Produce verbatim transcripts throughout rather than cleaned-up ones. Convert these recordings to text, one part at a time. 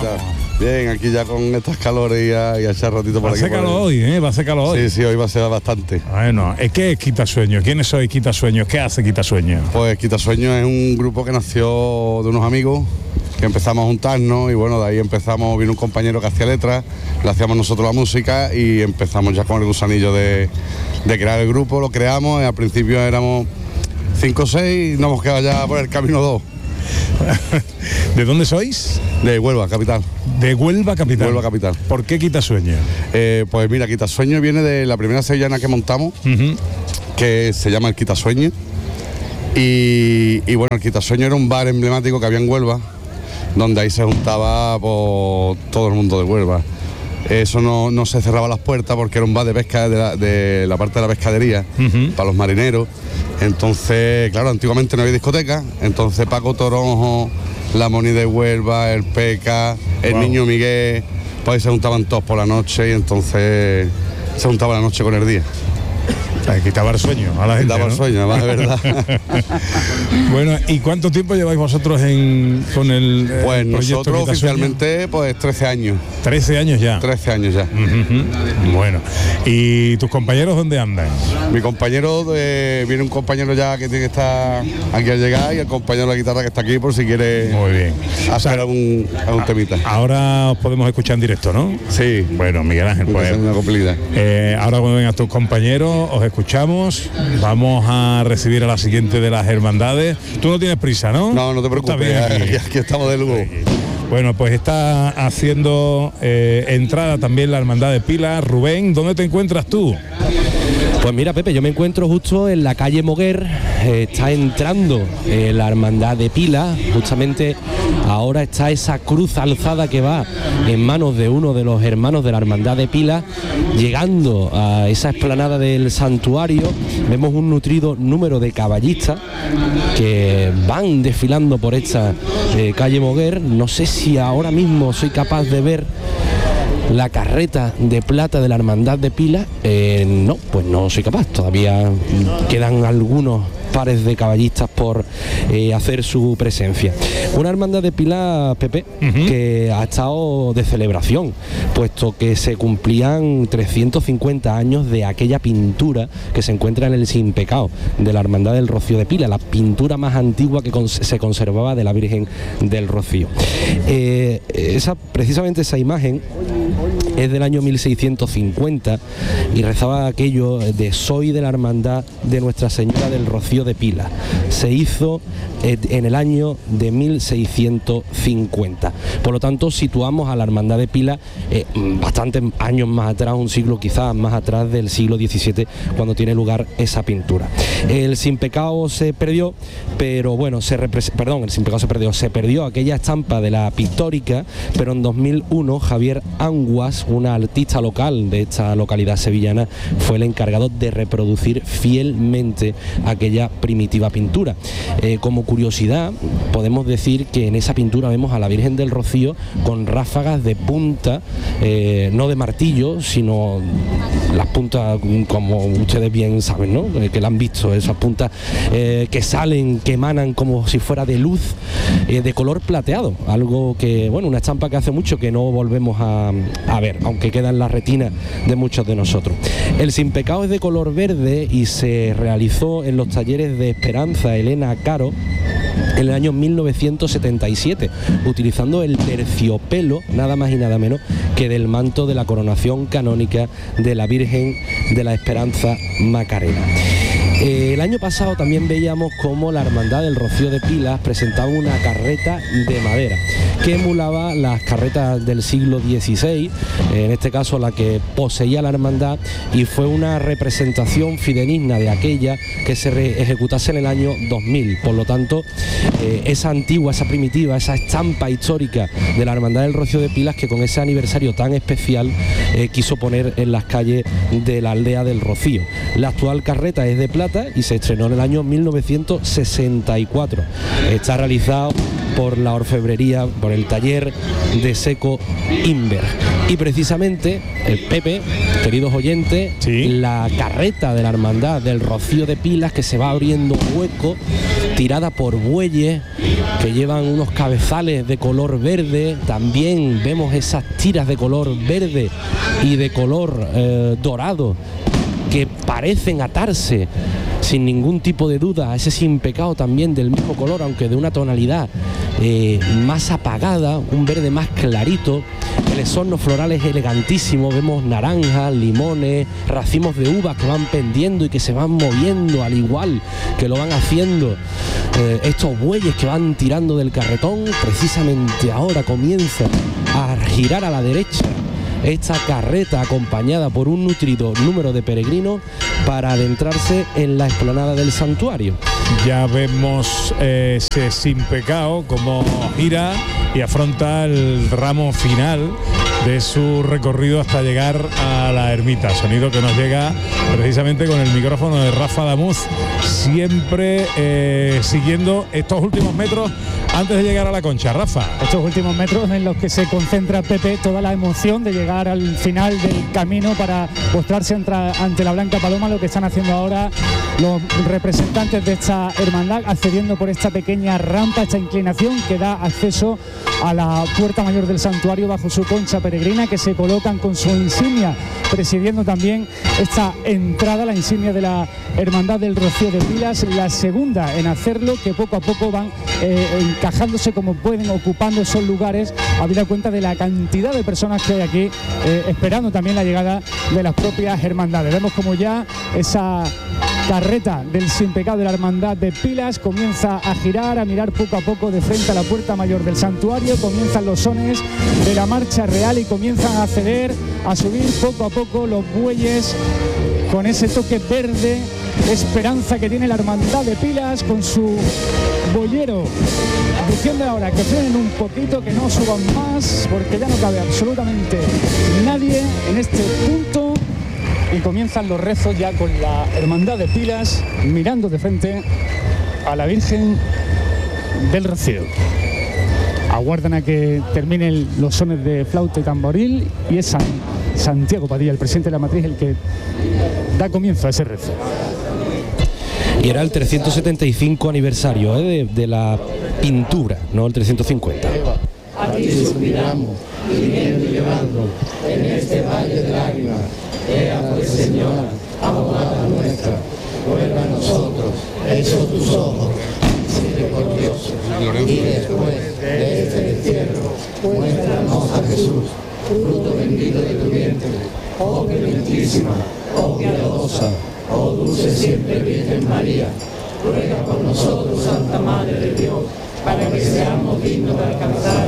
tal? Bien, aquí ya con estas calores y a, y a echar ratito por va aquí. Va a ser calor hoy, ¿eh? Va a ser calor hoy. Sí, sí, hoy va a ser bastante. Bueno, ¿qué es Quitasueños? ¿Quiénes sois Quitasueños? ¿Qué hace Quitasueños? Pues Quitasueños es un grupo que nació de unos amigos que empezamos a juntarnos y bueno, de ahí empezamos, vino un compañero que hacía letras, le hacíamos nosotros la música y empezamos ya con el gusanillo de, de crear el grupo, lo creamos y al principio éramos cinco o seis y nos hemos quedado ya por el camino dos. ¿De dónde sois? De Huelva, capital. De Huelva, capital. Huelva, capital. ¿Por qué Quitasueños? Eh, pues mira, Quitasueños viene de la primera sevillana que montamos, uh-huh. que se llama el Quitasueños. Y, y bueno, el Quitasueños era un bar emblemático que había en Huelva, donde ahí se juntaba pues, todo el mundo de Huelva. Eso no, no se cerraba las puertas porque era un bar de pesca de la, de la parte de la pescadería, uh-huh. para los marineros. Entonces, claro, antiguamente no había discoteca, entonces Paco Toronjo, la Moni de Huelva, el Peca, el wow. Niño Miguel, pues ahí se juntaban todos por la noche y entonces se juntaba la noche con el día. O sea, quitaba el sueño a la gente, quitaba ¿no? el sueño, más de verdad. Bueno, ¿y cuánto tiempo lleváis vosotros en, con el eh, Pues nosotros oficialmente, pues trece años. trece años ya. trece años ya. Uh-huh. Bueno, ¿y tus compañeros dónde andan? Mi compañero, de, viene un compañero ya que tiene que estar aquí al llegar y el compañero de la guitarra que está aquí por si quiere. Muy bien. hacer o sea, algún, algún temita. Ahora os podemos escuchar en directo, ¿no? Sí. Bueno, Miguel Ángel, pues una eh, ahora cuando vengan tus compañeros os escuchamos, vamos a recibir a la siguiente de las hermandades. Tú no tienes prisa, ¿no? No, no te preocupes, aquí. Aquí estamos de lujo. Bueno, pues está haciendo eh, entrada también la hermandad de Pilas. Rubén, ¿dónde te encuentras tú? Pues mira, Pepe, yo me encuentro justo en la calle Moguer, eh, está entrando eh, la hermandad de Pilas, justamente ahora está esa cruz alzada que va en manos de uno de los hermanos de la hermandad de Pilas, llegando a esa explanada del santuario, vemos un nutrido número de caballistas que van desfilando por esta eh, calle Moguer. No sé si ahora mismo soy capaz de ver la carreta de plata de la hermandad de Pilas. Eh, no, pues no soy capaz, todavía quedan algunos pares de caballistas por eh, hacer su presencia. Una hermandad de Pilas, Pepe, uh-huh. que ha estado de celebración, puesto que se cumplían trescientos cincuenta años de aquella pintura que se encuentra en el Sin Pecado de la hermandad del Rocío de Pilas, la pintura más antigua que cons- se conservaba de la Virgen del Rocío. Eh, esa, precisamente esa imagen es del año mil seiscientos cincuenta y rezaba aquello de soy de la hermandad de Nuestra Señora del Rocío de Pilas. Se hizo en el año de mil seiscientos cincuenta. Por lo tanto, situamos a la hermandad de Pilas eh, bastantes años más atrás, un siglo quizás más atrás del siglo diecisiete, cuando tiene lugar esa pintura. El Sin Pecado se perdió, pero bueno, se repres- perdón, el Sin Pecado se perdió, se perdió aquella estampa de la pictórica, pero en dos mil uno Javier Anguas, una artista local de esta localidad sevillana, fue el encargado de reproducir fielmente aquella primitiva pintura. Eh, como curiosidad, podemos decir que en esa pintura vemos a la Virgen del Rocío con ráfagas de punta, eh, no de martillo, sino las puntas, como ustedes bien saben, ¿no? Eh, que la han visto, esas puntas eh, que salen, que emanan como si fuera de luz, eh, de color plateado, algo que, bueno, una estampa que hace mucho que no volvemos a, a ver, aunque queda en la retina de muchos de nosotros. El Sin Pecado es de color verde y se realizó en los talleres de Esperanza Elena Caro en el año mil novecientos setenta y siete, utilizando el terciopelo, nada más y nada menos que del manto de la coronación canónica de la Virgen de la Esperanza Macarena. Eh, el año pasado también veíamos cómo la Hermandad del Rocío de Pilas presentaba una carreta de madera que emulaba las carretas del siglo dieciséis, en este caso la que poseía la hermandad, y fue una representación fidedigna de aquella que se re- ejecutase en el año dos mil. Por lo tanto, eh, esa antigua, esa primitiva, esa estampa histórica de la Hermandad del Rocío de Pilas, que con ese aniversario tan especial eh, quiso poner en las calles de la aldea del Rocío. La actual carreta es de plata y se estrenó en el año mil novecientos sesenta y cuatro. Está realizado por la orfebrería, por el taller de Seco Inver. Y precisamente, el Pepe, queridos oyentes, ¿sí? La carreta de la Hermandad del Rocío de Pilas, que se va abriendo hueco, tirada por bueyes que llevan unos cabezales de color verde. También vemos esas tiras de color verde y de color eh, dorado que parecen atarse sin ningún tipo de duda a ese sin pecado también del mismo color, aunque de una tonalidad eh, más apagada, un verde más clarito. El exorno floral es elegantísimo, vemos naranjas, limones, racimos de uvas que van pendiendo y que se van moviendo al igual que lo van haciendo eh, estos bueyes que van tirando del carretón. Precisamente ahora comienza a girar a la derecha esta carreta, acompañada por un nutrido número de peregrinos, para adentrarse en la explanada del santuario. Ya vemos eh, ese sin pecado como gira y afronta el ramo final de su recorrido hasta llegar a la ermita. Sonido que nos llega precisamente con el micrófono de Rafa Damuz, siempre eh, siguiendo estos últimos metros antes de llegar a la Concha. Rafa. Estos últimos metros en los que se concentra Pepe toda la emoción de llegar al final del camino para postrarse ante, ante la Blanca Paloma, lo que están haciendo ahora los representantes de esta hermandad, accediendo por esta pequeña rampa, esta inclinación que da acceso a la puerta mayor del santuario bajo su concha peregrina, que se colocan con su insignia, presidiendo también esta entrada, la insignia de la Hermandad del Rocío de Pilas, la segunda en hacerlo, que poco a poco van eh, encajándose como pueden, ocupando esos lugares, habida cuenta de la cantidad de personas que hay aquí, eh, esperando también la llegada de las propias hermandades. Vemos como ya esa carreta del sin pecado de la Hermandad de Pilas comienza a girar, a mirar poco a poco de frente a la puerta mayor del santuario. Comienzan los sones de la marcha real y comienzan a acceder, a subir poco a poco los bueyes con ese toque verde, esperanza que tiene la Hermandad de Pilas con su boyero, diciendo ahora que frenen un poquito, que no suban más, porque ya no cabe absolutamente nadie en este punto. Y comienzan los rezos ya con la Hermandad de Pilas mirando de frente a la Virgen del Rocío. Aguardan a que terminen los sones de flauta y tamboril, y es San Santiago Padilla, el presidente de la matriz, el que da comienzo a ese rezo. Y era el trescientos setenta y cinco aniversario ¿eh? de, de la pintura, no el trescientos cincuenta. A ti suspiramos, viniendo y llevando en este valle de lágrimas. Ea pues, Señora, abogada nuestra, vuelva a nosotros, esos tus ojos, misericordiosos, y después de este destierro, muéstranos a Jesús, fruto bendito de tu vientre. Oh clementísima, oh piadosa, oh dulce siempre Virgen María, ruega por nosotros, Santa Madre de Dios, para que seamos dignos de alcanzar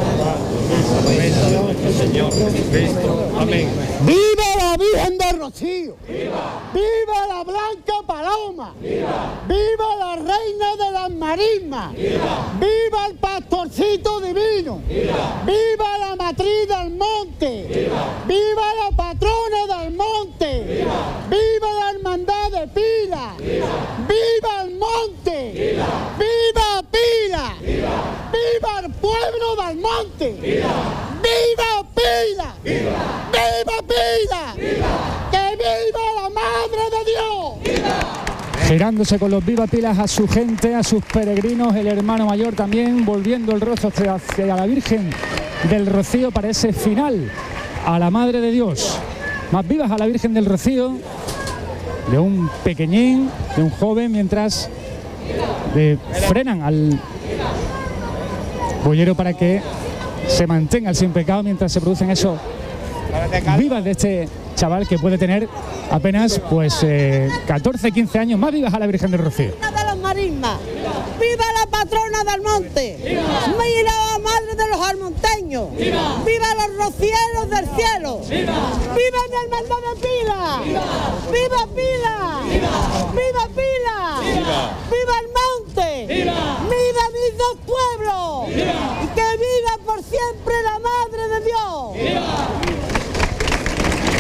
nuestro Señor Jesucristo. Amén. ¡Viva la Virgen del Rocío! ¡Viva! ¡Viva la Blanca Paloma! ¡Viva! ¡Viva la Reina de las Marismas! ¡Viva! ¡Viva el Pastorcito Divino! ¡Viva! ¡Viva la Matriz del Monte! ¡Viva! ¡Viva la Patrona del Monte! ¡Viva! ¡Viva la Hermandad de Pilas! ¡Viva! ¡Viva el Monte! ¡Viva! ¡Viva Pilas! ¡Viva! ¡Viva el pueblo del Monte! ¡Viva! ¡Viva Pilas! ¡Viva! ¡Viva Pilas! ¡Viva! ¡Que viva la Madre de Dios! ¡Viva! Girándose con los viva Pilas a su gente, a sus peregrinos, el hermano mayor también, volviendo el rostro hacia, hacia la Virgen del Rocío para ese final, a la Madre de Dios. Más vivas a la Virgen del Rocío, de un pequeñín, de un joven, mientras le frenan al boyero para que se mantenga el sin pecado, mientras se producen esos vivas de este chaval que puede tener apenas pues eh, catorce, quince años. Más vivas a la Virgen del Rocío. De los marismas, viva la patrona del monte, viva, viva la madre de los almonteños, viva, viva los rocieros del cielo, viva, viva mi hermandad de Pilas, viva, viva Pilas, viva, viva Pilas, viva, viva el monte, viva, viva mis dos pueblos, viva, y que viva por siempre la Madre de Dios. Viva.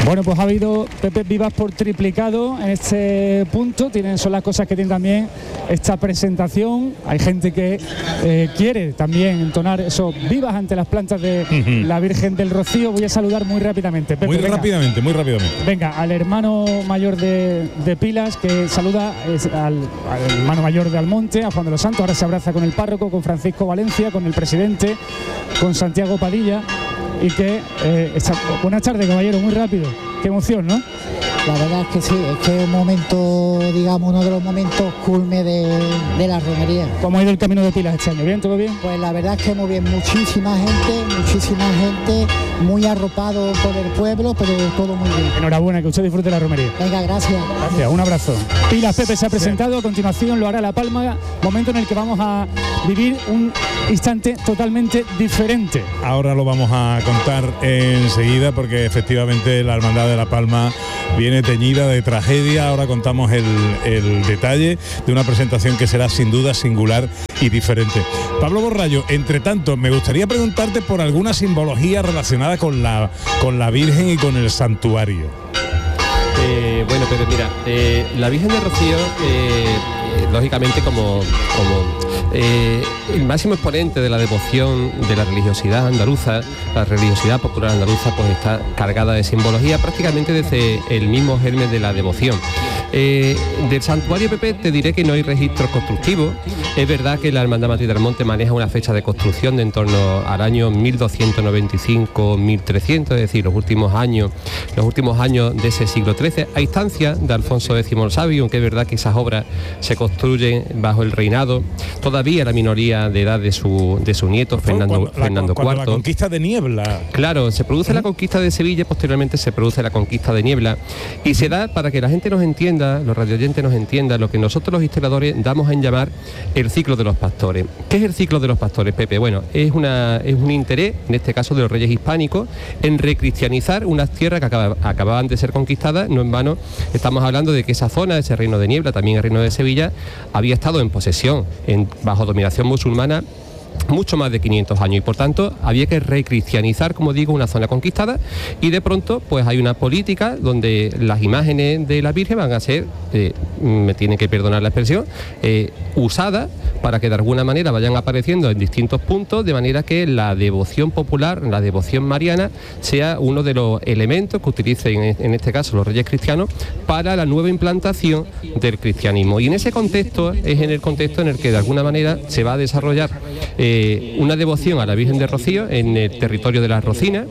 Bueno, pues ha habido Pepe Vivas por triplicado en este punto. Tienen, son las cosas que tiene también esta presentación. Hay gente que eh, quiere también entonar esos vivas ante las plantas de uh-huh. la Virgen del Rocío. Voy a saludar muy rápidamente. Pepe, muy venga. rápidamente, muy rápidamente. Venga, al hermano mayor de, de Pilas, que saluda es al, al hermano mayor de Almonte, a Juan de los Santos. Ahora se abraza con el párroco, con Francisco Valencia, con el presidente, con Santiago Padilla. Y que, eh, esta, buenas tardes, caballero, muy rápido. Qué emoción, ¿no? La verdad es que sí, es que es un momento, digamos, uno de los momentos culme de, de la romería. ¿Cómo ha ido el camino de Pilas este año? ¿Bien? ¿Todo bien? Pues la verdad es que muy bien, muchísima gente, muchísima gente, muy arropado por el pueblo, pero todo muy bien. Enhorabuena, que usted disfrute la romería. Venga, gracias. Gracias, un abrazo. Pilas Pepe se ha presentado, a continuación lo hará La Palma, momento en el que vamos a vivir un instante totalmente diferente. Ahora lo vamos a contar enseguida, porque efectivamente la Hermandad de La Palma viene teñida de tragedia. Ahora contamos el, el detalle de una presentación que será sin duda singular y diferente. Pablo Borrallo, entre tanto, me gustaría preguntarte por alguna simbología relacionada con la, con la Virgen y con el santuario. Eh, bueno, pero mira, eh, la Virgen de Rocío, eh, eh, lógicamente como... como Eh, el máximo exponente de la devoción de la religiosidad andaluza, la religiosidad popular andaluza, pues está cargada de simbología prácticamente desde el mismo germen de la devoción. Eh, del santuario, Pepe, te diré que no hay registros constructivos. Es verdad que la Hermandad Matriz del Monte maneja una fecha de construcción de en torno al año mil doscientos noventa y cinco mil trescientos, es decir, los últimos años, los últimos años de ese siglo trece, a instancia de Alfonso décimo el Sabio, aunque es verdad que esas obras se construyen bajo el reinado todavía la minoría de edad de su, de su nieto, Fernando, cuando, Fernando la, cuando cuarto. La conquista de Niebla. Claro, se produce uh-huh. la conquista de Sevilla, posteriormente se produce la conquista de Niebla, y se da, para que la gente nos entienda, los radioyentes nos entiendan, lo que nosotros los historiadores damos en llamar el ciclo de los pastores. ¿Qué es el ciclo de los pastores, Pepe? Bueno, es, una, es un interés, en este caso de los reyes hispánicos, en recristianizar unas tierras que acaba, acababan de ser conquistadas. No en vano estamos hablando de que esa zona, ese reino de Niebla, también el reino de Sevilla, había estado en posesión, en, bajo dominación musulmana, mucho más de quinientos años, y por tanto había que recristianizar, como digo, una zona conquistada, y de pronto pues hay una política donde las imágenes de la Virgen van a ser, eh, me tiene que perdonar la expresión, eh, usadas para que de alguna manera vayan apareciendo en distintos puntos, de manera que la devoción popular, la devoción mariana, sea uno de los elementos que utilicen en este caso los reyes cristianos para la nueva implantación del cristianismo. Y en ese contexto es en el contexto en el que de alguna manera se va a desarrollar eh, una devoción a la Virgen de Rocío en el territorio de las Rocinas,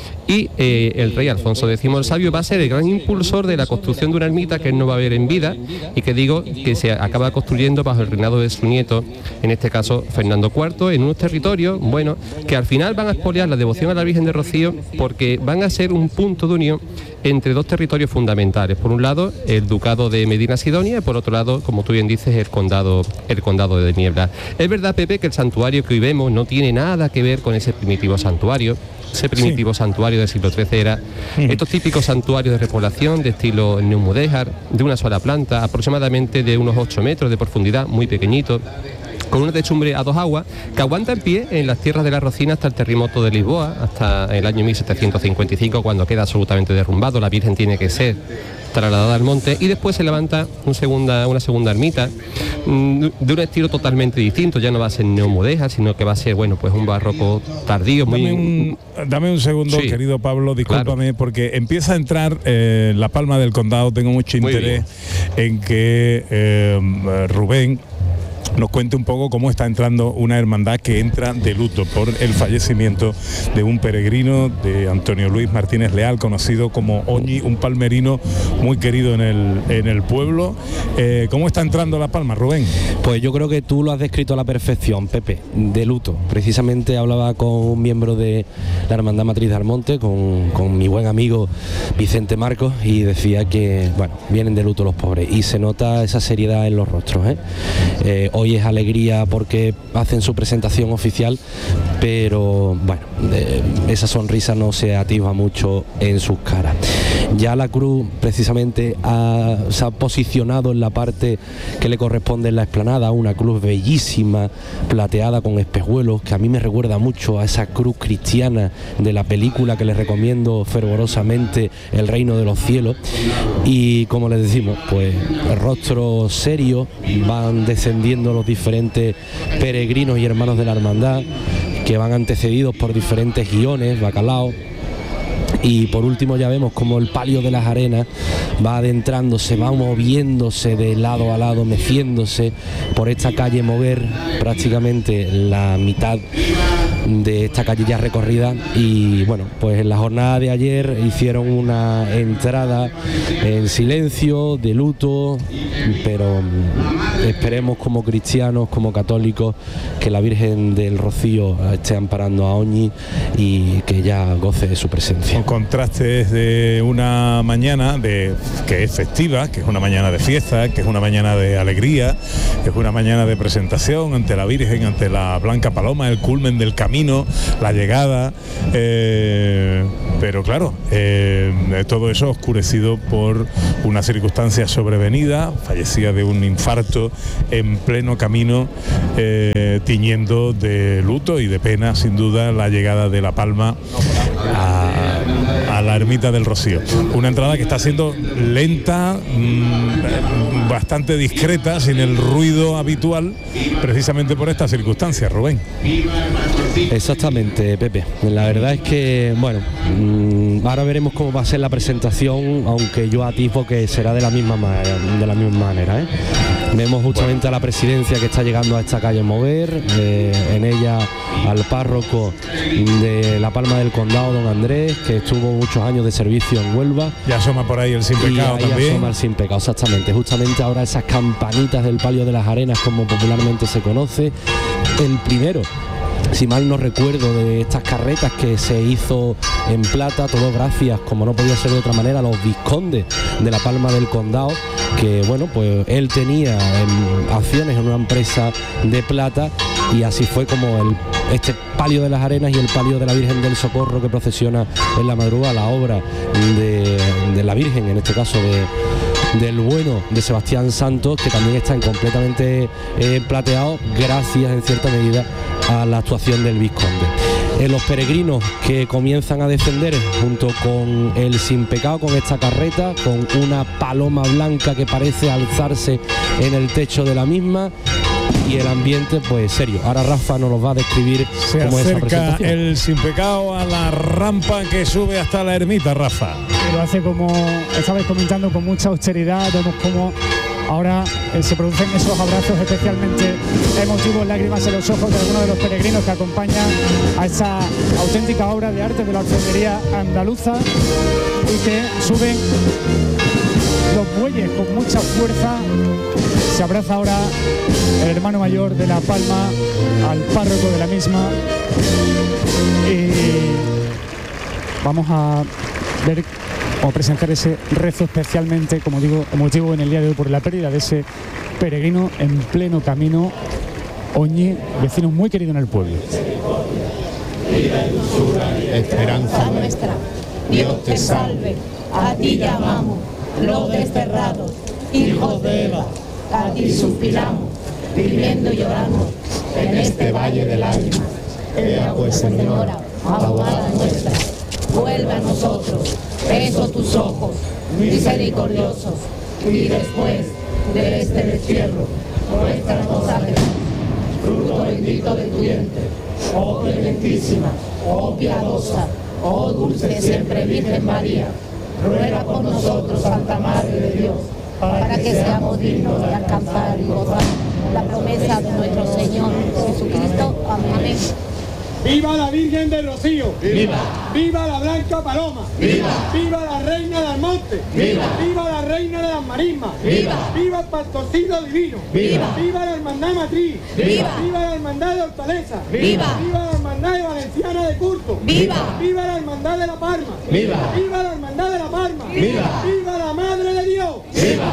y eh, el rey Alfonso décimo el Sabio va a ser el gran impulsor de la construcción de una ermita que él no va a ver en vida, y que digo que se acaba construyendo bajo el reinado de su nieto, en este caso Fernando cuarto, en unos territorios, bueno, que al final van a expoliar la devoción a la Virgen de Rocío, porque van a ser un punto de unión entre dos territorios fundamentales. Por un lado, el ducado de Medina Sidonia, y por otro lado, como tú bien dices, el condado, el condado de Niebla. Es verdad, Pepe, que el santuario que hoy vemos no tiene nada que ver con ese primitivo santuario. Ese primitivo sí. santuario del siglo trece era uh-huh. estos típicos santuarios de repoblación de estilo neomudéjar, de una sola planta, aproximadamente de unos ocho metros de profundidad, muy pequeñito, con una techumbre a dos aguas que aguanta en pie en las tierras de la Rocina hasta el terremoto de Lisboa, hasta el año mil setecientos cincuenta y cinco, cuando queda absolutamente derrumbado. La Virgen tiene que ser trasladada al monte, y después se levanta un segunda, una segunda ermita mmm, de un estilo totalmente distinto. Ya no va a ser neomudéjar, sino que va a ser, bueno, pues un barroco tardío. Muy... Dame, un, dame un segundo, sí. querido Pablo, discúlpame, claro. porque empieza a entrar eh, La Palma del Condado. Tengo mucho interés en que eh, Rubén nos cuente un poco cómo está entrando una hermandad que entra de luto por el fallecimiento de un peregrino, de Antonio Luis Martínez Leal, conocido como Oñi, un palmerino muy querido en el, en el pueblo. Eh, ¿Cómo está entrando La Palma, Rubén? Pues yo creo que tú lo has descrito a la perfección, Pepe, de luto. Precisamente hablaba con un miembro de la Hermandad Matriz del Monte, con, con mi buen amigo Vicente Marcos, y decía que, bueno, vienen de luto los pobres, y se nota esa seriedad en los rostros, ¿eh? Eh, hoy es alegría porque hacen su presentación oficial, pero bueno, eh, esa sonrisa no se atisba mucho en sus caras. Ya la cruz precisamente ha, se ha posicionado en la parte que le corresponde en la explanada, una cruz bellísima, plateada con espejuelos, que a mí me recuerda mucho a esa cruz cristiana de la película que les recomiendo fervorosamente, El Reino de los Cielos. Y como les decimos, pues rostros serios, van descendiendo los diferentes peregrinos y hermanos de la hermandad, que van antecedidos por diferentes guiones, bacalao. Y por último ya vemos como el palio de las arenas va adentrándose, va moviéndose de lado a lado, meciéndose por esta calle Moguer, prácticamente la mitad de esta calle ya recorrida. Y bueno, pues en la jornada de ayer hicieron una entrada en silencio, de luto, pero esperemos como cristianos, como católicos, que la Virgen del Rocío esté amparando a Oñi y que ya goce de su presencia. Contrastes de una mañana de que es festiva, que es una mañana de fiesta, que es una mañana de alegría, que es una mañana de presentación ante la Virgen, ante la Blanca Paloma, el culmen del camino, la llegada, eh, pero claro, eh, todo eso oscurecido por una circunstancia sobrevenida, fallecida de un infarto en pleno camino, eh, tiñendo de luto y de pena sin duda la llegada de La Palma a a la ermita del Rocío. Una entrada que está siendo lenta, mmm, bastante discreta, sin el ruido habitual, precisamente por esta circunstancia, Rubén. Exactamente, Pepe. La verdad es que, bueno, mmm, ahora veremos cómo va a ser la presentación, aunque yo atisbo que será de la misma manera, de la misma manera, ¿eh? Vemos justamente a la presidencia que está llegando a esta calle Mover, eh, en ella al párroco de La Palma del Condado, don Andrés, que estuvo muchos años de servicio en Huelva. Ya asoma por ahí el Sin Pecado y ahí también. asoma el Sin Pecado, exactamente. Justamente ahora esas campanitas del palio de las arenas, como popularmente se conoce. El primero, si mal no recuerdo, de estas carretas que se hizo en plata, todo gracias, como no podía ser de otra manera, a los vizcondes de La Palma del Condado, que bueno, pues él tenía en acciones en una empresa de plata, y así fue como el, este palio de las arenas y el palio de la Virgen del Socorro que procesiona en la madrugada, la obra de, de la Virgen, en este caso de del bueno de Sebastián Santos, que también están completamente eh, plateados gracias en cierta medida a la actuación del vizconde. Eh, los peregrinos que comienzan a descender junto con el Sin Pecado, con esta carreta, con una paloma blanca que parece alzarse en el techo de la misma, y el ambiente pues serio. Ahora Rafa nos lo va a describir. Se cómo acerca es esa presentación. el Sin Pecado a la rampa que sube hasta la ermita, Rafa. Lo hace, como estabais comentando, con mucha austeridad. Vemos cómo ahora eh, se producen esos abrazos especialmente emotivos, lágrimas en los ojos de algunos de los peregrinos que acompañan a esa auténtica obra de arte de la orfebrería andaluza, y que suben los bueyes con mucha fuerza. Se abraza ahora el hermano mayor de La Palma al párroco de la misma, y vamos a ver o presenciar ese rezo especialmente, como digo, emotivo en el día de hoy por la pérdida de ese peregrino en pleno camino, Oñi, vecino muy querido en el pueblo. Esperanza nuestra, Dios te salve, a ti llamamos, los desterrados, hijos de Eva, a ti suspiramos, viviendo y llorando en este valle de lágrimas. Ea pues, Señora, abogada nuestra, vuelve a nosotros esos tus ojos misericordiosos, y después de este destierro, muéstranos a Jesús, fruto bendito de tu vientre, oh clementísima, oh piadosa, oh dulce siempre Virgen María, ruega por nosotros, Santa Madre de Dios, para que seamos dignos de alcanzar y gozar la promesa de nuestro Señor Jesucristo. Amén. ¡Viva la Virgen del Rocío! ¡Viva! ¡Viva la Blanca Paloma! ¡Viva! ¡Viva la Reina del Monte! ¡Viva! ¡Viva la Reina de las Marismas! ¡Viva! ¡Viva el Pastorcito Divino! ¡Viva! ¡Viva la Hermandad Matriz! ¡Viva! ¡Viva la Hermandad de Hortaleza! ¡Viva! ¡Viva la Hermandad de Valenciana de Curto! ¡Viva! ¡Viva la Hermandad de La Palma! ¡Viva! ¡Viva la Hermandad de La Palma! ¡Viva! ¡Viva la Madre de Dios! ¡Viva!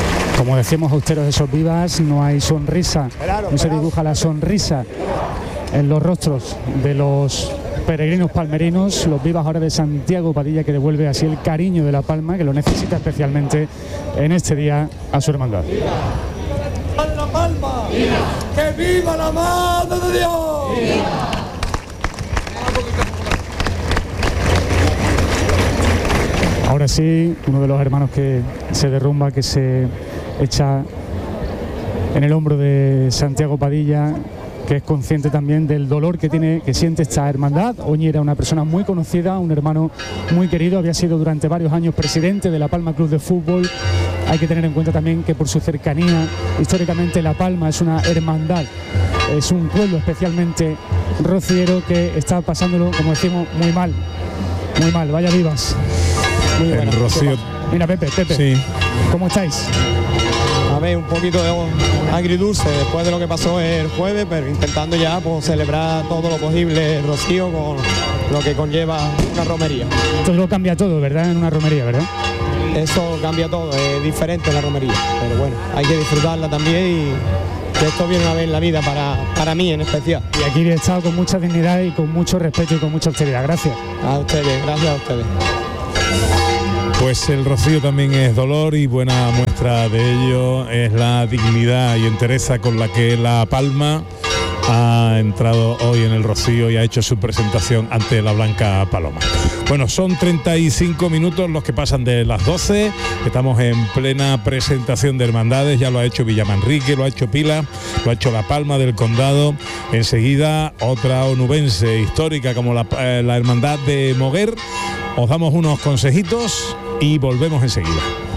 Como decíamos, austeros esos vivas, no hay sonrisa, no se dibuja la sonrisa en los rostros de los peregrinos palmerinos, los vivas ahora de Santiago Padilla, que devuelve así el cariño de La Palma, que lo necesita especialmente en este día a su hermandad. ¡Viva La Palma! ¡Viva! ¡Que viva la Madre de Dios! ¡Viva! Ahora sí, uno de los hermanos que se derrumba, que se echa en el hombro de Santiago Padilla, que es consciente también del dolor que tiene, que siente esta hermandad. Oñi era una persona muy conocida, un hermano muy querido, había sido durante varios años presidente de La Palma Club de Fútbol. Hay que tener en cuenta también que por su cercanía, históricamente La Palma es una hermandad, es un pueblo especialmente rociero que está pasándolo, como decimos, muy mal, muy mal. Vaya vivas. Muy el buena. Rocío. Mira, Pepe, Pepe, sí. ¿Cómo estáis? A ver, un poquito de agridulce después de lo que pasó el jueves, pero intentando ya pues, celebrar todo lo posible el Rocío con lo que conlleva una romería. Esto lo cambia todo, ¿verdad? En una romería, ¿verdad? Eso cambia todo, es diferente la romería, pero bueno, hay que disfrutarla también y que esto viene una vez en la vida para, para mí en especial. Y aquí he estado con mucha dignidad y con mucho respeto y con mucha austeridad. Gracias. A ustedes, gracias a ustedes. Pues el Rocío también es dolor y buena muestra de ello es la dignidad y entereza con la que La Palma ha entrado hoy en el Rocío y ha hecho su presentación ante la Blanca Paloma. Bueno, son treinta y cinco minutos los que pasan de las doce, estamos en plena presentación de hermandades, ya lo ha hecho Villamanrique, lo ha hecho Pila, lo ha hecho La Palma del Condado, enseguida otra onubense histórica como la, eh, la hermandad de Moguer. Os damos unos consejitos y volvemos enseguida.